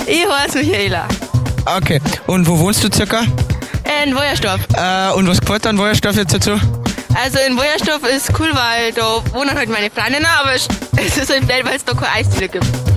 Ich heiße Michaela. Okay. Und wo wohnst du circa? In Wojersdorf. Und was gefällt dir an Wojersdorf jetzt dazu? Also in Wojersdorf ist cool, weil da wohnen halt meine Freundinnen, aber es ist halt blöd, weil es da keine Eisdiele gibt.